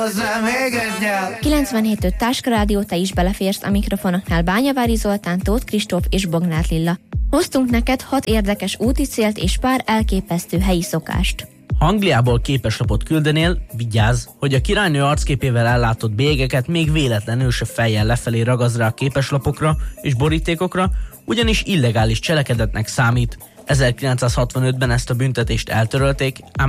97.5 Táskarádió, te is beleférsz, a mikrofonoknál Bányavári Zoltán, Tóth Kristóf és Bognár Lilla. Hoztunk neked 6 érdekes úti célt és pár elképesztő helyi szokást. Ha Angliából képeslapot küldenél, vigyázz, hogy a királynő arcképével ellátott bélyegeket még véletlenül se fejjel lefelé ragaz rá a képeslapokra és borítékokra, ugyanis illegális cselekedetnek számít. 1965-ben ezt a büntetést eltörölték, ám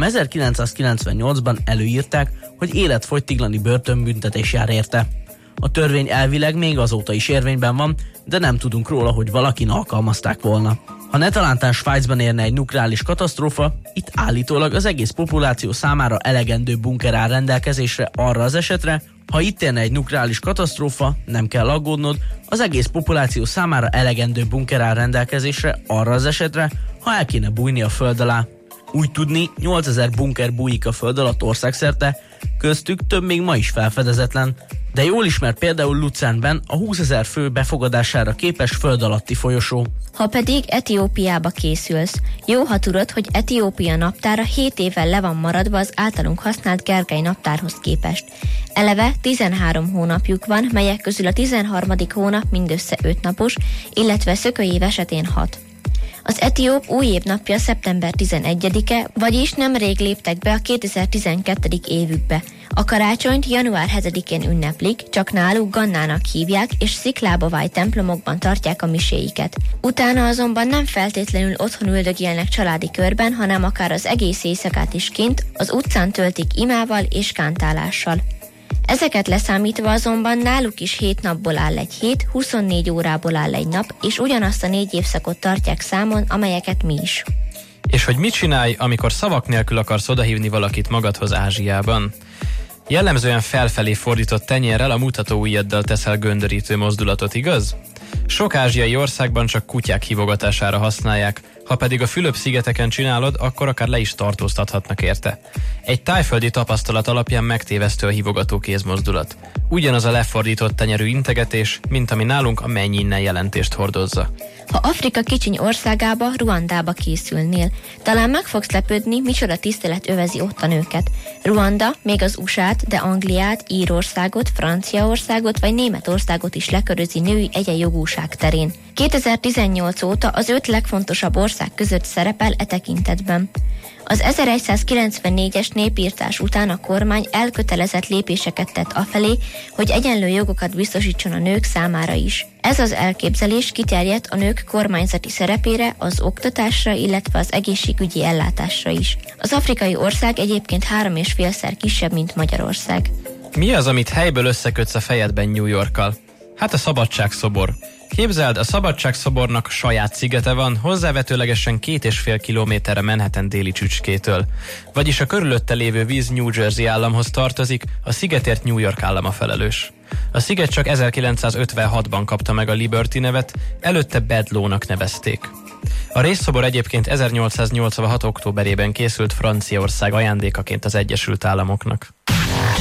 1998-ban előírták, hogy életfogytiglani börtönbüntetés jár érte. A törvény elvileg még azóta is érvényben van, de nem tudunk róla, hogy valakin alkalmazták volna. Ha netalántán Svájcban érne egy nukleáris katasztrófa, itt állítólag az egész populáció számára elegendő bunker áll rendelkezésre arra az esetre, ha itt érne egy nukleáris katasztrófa, nem kell aggódnod, az egész populáció számára elegendő bunker áll rendelkezésre arra az esetre, ha el kéne bújni a föld alá. Úgy tudni, 8000 bunker bújik a föld alatt országszerte, köztük több még ma is felfedezetlen, de jól ismert például Luzernben a 20 000 fő befogadására képes föld alatti folyosó. Ha pedig Etiópiába készülsz, jó, ha tudod, hogy Etiópia naptára 7 évvel le van maradva az általunk használt Gergely naptárhoz képest. Eleve 13 hónapjuk van, melyek közül a 13. hónap mindössze 5 napos, illetve szökői év esetén 6. Az etióp új év napja szeptember 11-e, vagyis nemrég léptek be a 2012. évükbe. A karácsonyt január 7-én ünneplik, csak náluk Gannának hívják, és sziklába vájt templomokban tartják a miséiket. Utána azonban nem feltétlenül otthon üldögélnek családi körben, hanem akár az egész éjszakát is kint, az utcán töltik imával és kántálással. Ezeket leszámítva azonban náluk is 7 napból áll egy hét, 24 órából áll egy nap, és ugyanazt a 4 évszakot tartják számon, amelyeket mi is. És hogy mit csinálj, amikor szavak nélkül akarsz odahívni valakit magadhoz Ázsiában? Jellemzően felfelé fordított tenyérrel a mutatóujjaddal teszel göndörítő mozdulatot, igaz? Sok ázsiai országban csak kutyák hívogatására használják, ha pedig a Fülöp-szigeteken csinálod, akkor akár le is tartóztathatnak érte. Egy tájföldi tapasztalat alapján megtévesztő a hívogató kézmozdulat. Ugyanaz a lefordított tenyerű integetés, mint ami nálunk a menj innen jelentést hordozza. Ha Afrika kicsiny országába, Ruandába készülnél, talán meg fogsz lepődni, micsoda tisztelet övezi ott a nőket. Ruanda még az USA-t, de Angliát, Írországot, Franciaországot vagy Németországot is lekörözi női egyenjogúság terén. 2018 óta az 5 legfontosabb ország között szerepel e tekintetben. Az 1194-es népírtás után a kormány elkötelezett lépéseket tett afelé, hogy egyenlő jogokat biztosítson a nők számára is. Ez az elképzelés kiterjedt a nők kormányzati szerepére, az oktatásra, illetve az egészségügyi ellátásra is. Az afrikai ország egyébként 3,5-szer kisebb, mint Magyarország. Mi az, amit helyből összekötsz a fejedben New Yorkkal? Hát a Szabadságszobor. Képzeld, a Szabadságszobornak saját szigete van, hozzávetőlegesen 2,5 kilométerre Manhattan déli csücskétől. Vagyis a körülötte lévő víz New Jersey államhoz tartozik, a szigetért New York állam a felelős. A sziget csak 1956-ban kapta meg a Liberty nevet, előtte Bedloe-nak nevezték. A részszobor egyébként 1886. októberében készült Franciaország ajándékaként az Egyesült Államoknak.